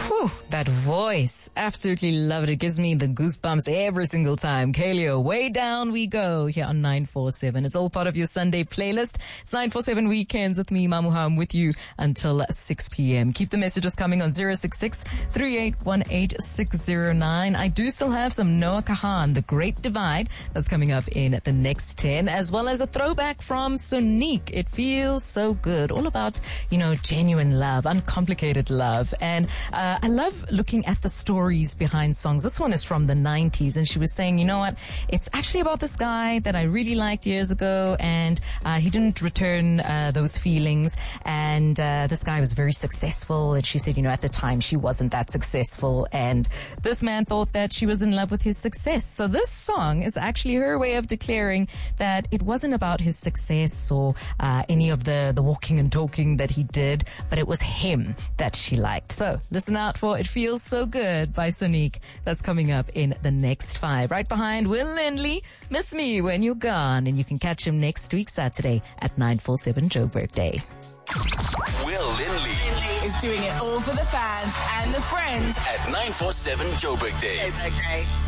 Whew, that voice. Absolutely love it. It gives me the goosebumps every single time. Kaleo, way down we go here on 947. It's all part of your Sunday playlist. It's 947 Weekends with me, Mamuha. I'm with you until 6 p.m. Keep the messages coming on 066-3818-609. I do still have some Noah Kahan, The Great Divide, that's coming up in the next 10, as well as a throwback from Sonique. It feels so good. All about, genuine love, uncomplicated love. And I love looking at the stories behind songs. This one is from the 90s, and she was saying, you know what? It's actually about this guy that I really liked years ago, and he didn't return those feelings. And this guy was very successful, and she said, at the time she wasn't that successful, and this man thought that she was in love with his success. So this song is actually her way of declaring that it wasn't about his success or any of the walking and talking that he did, but it was him that she liked. So listen out for It Feels So Good by Sonique. That's coming up in the next 5. Right behind Will Lindley, Miss Me When You're Gone. And you can catch him next week, Saturday at 947 Joburg Day. Will Lindley is doing it all for the fans and the friends at 947 Joburg Day. So great.